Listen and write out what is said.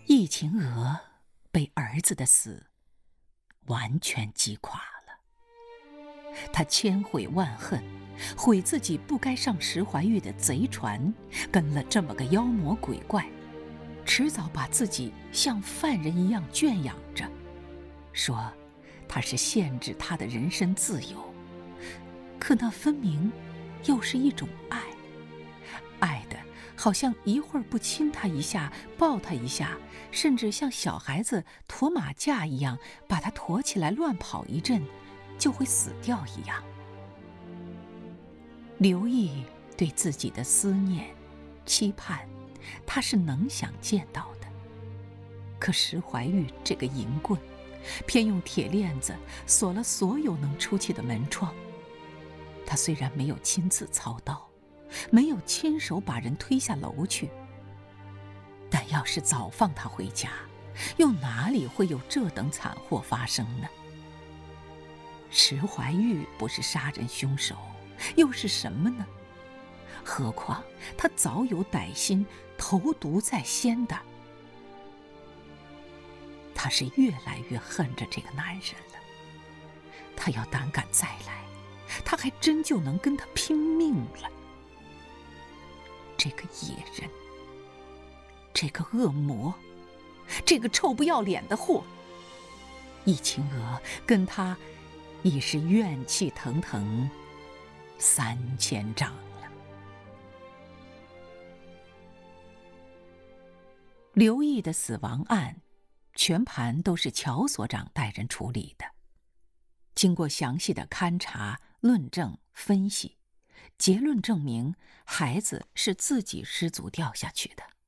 易秦娥被儿子的死完全击垮了，他千悔万恨，悔自己不该上石怀玉的贼船，跟了这么个妖魔鬼怪，迟早把自己像犯人一样圈养着，说他是限制他的人身自由。可那分明又是一种爱，爱的好像一会儿不亲他一下，抱他一下，甚至像小孩子驮马架一样把他驮起来乱跑一阵就会死掉一样。刘毅对自己的思念期盼，他是能想见到的，可石怀玉这个淫棍偏用铁链子锁了所有能出去的门窗。他虽然没有亲自操刀，没有亲手把人推下楼去，但要是早放他回家，又哪里会有这等惨祸发生呢？石怀玉不是杀人凶手，又是什么呢？何况他早有歹心，投毒在先的。他是越来越恨着这个男人了。他要胆敢再来，他还真就能跟他拼命了。这个野人，这个恶魔，这个臭不要脸的货，易秦娥跟他已是怨气腾腾3000丈了。刘毅的死亡案全盘都是乔所长带人处理的，经过详细的勘查、论证、分析，结论证明孩子是自己失足掉下去的。